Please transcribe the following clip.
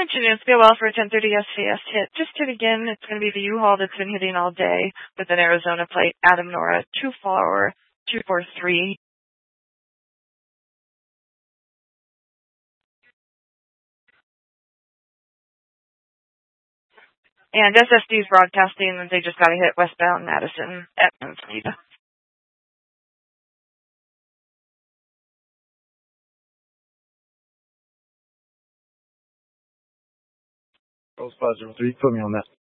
Afternoon, it's well for a 10:30 SCS hit. Just hit again. It's going to be the U-Haul that's been hitting all day with an Arizona plate. Adam Nora 24243. And SSD's broadcasting that they just got a hit westbound Madison at Manzanita. Rose 503, put me on that.